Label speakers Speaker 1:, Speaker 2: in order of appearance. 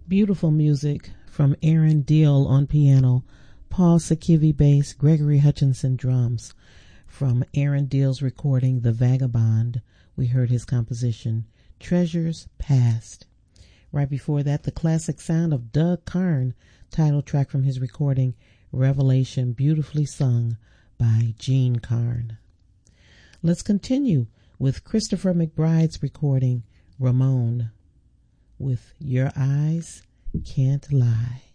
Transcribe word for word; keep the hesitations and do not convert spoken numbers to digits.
Speaker 1: Beautiful music from Aaron Deal on piano, Paul Sakivi bass, Gregory Hutchinson drums. From Aaron Deal's recording, The Vagabond, we heard his composition, Treasures Past. Right before that, the classic sound of Doug Karn, title track from his recording, Revelation, beautifully sung by Gene Karn. Let's continue with Christopher McBride's recording, Ramon, with Your Eyes Can't Lie.